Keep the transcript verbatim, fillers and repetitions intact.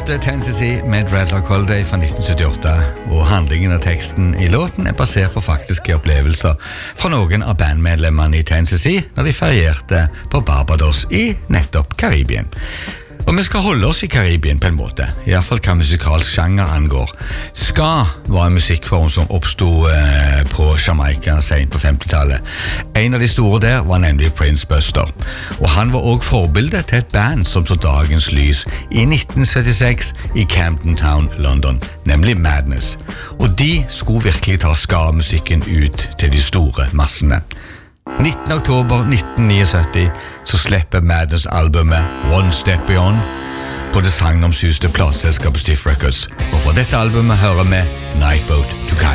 hørte Tennessee med Dreadlock Holiday fra nitten syttiåtte, og handlingen av teksten i låten er basert på faktiske opplevelser fra noen av bandmedlemmene i Tennessee når de ferierte på Barbados i nettopp Karibien. Og vi skal holde oss i Karibien på en måte, i hvert fall hva musikalsk sjanger angår. Ska var en musikkform som oppstod eh, på Jamaica sent på femtitallet. En av de store der var nemlig Prince Buster, og han var også forbildet til et band som så dagens lys i nitten syttiseks i Camden Town, London, nemlig Madness. Og de skulle virkelig ta ska-musikken ut til de store massene. nittende oktober nitten syttioni så slipper Madness albumet One Step Beyond på det sagnomsuste plateselskapet Stiff Records, og fra dette albumet hører vi Nightboat to Cairo.